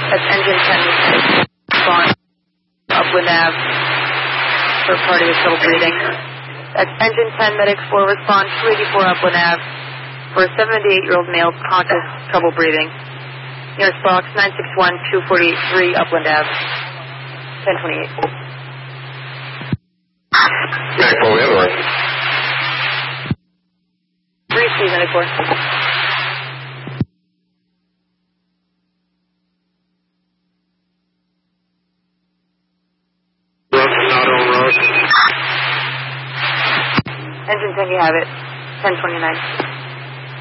That's engine 10 respond Upland Ave for a party with trouble breathing. That's engine 10 medic 4 respond 284 Upland Ave for a 78-year-old male conscious trouble breathing. Nearest box 961-248-3 Upland Ave, 1028. Medic 4, we have the line. 3 medic 4. Engine 10, you have it. 1029.